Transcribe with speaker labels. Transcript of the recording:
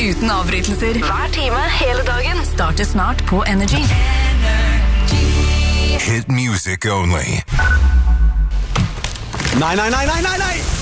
Speaker 1: uten avbrytelser.
Speaker 2: Hver time, hele dagen.
Speaker 1: Starter snart på Energy.
Speaker 3: Hit music only.
Speaker 4: Nei, nei, nei, nei, nei, nei!